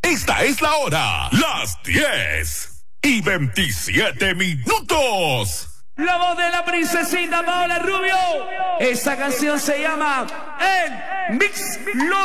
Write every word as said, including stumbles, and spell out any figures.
Esta es la hora, las diez y veintisiete minutos. La voz de la princesita Paola Rubio. Esta canción se llama El Mix Lo